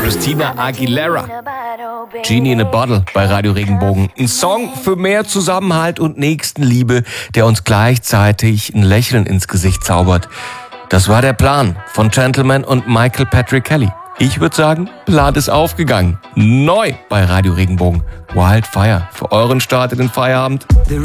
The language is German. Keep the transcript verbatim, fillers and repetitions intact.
Christina Aguilera. Genie in a Bottle bei Radio Regenbogen. Ein Song für mehr Zusammenhalt und Nächstenliebe, der uns gleichzeitig ein Lächeln ins Gesicht zaubert. Das war der Plan von Gentleman und Michael Patrick Kelly. Ich würde sagen, Plan ist aufgegangen. Neu bei Radio Regenbogen. Wildfire für euren Start in den Feierabend. The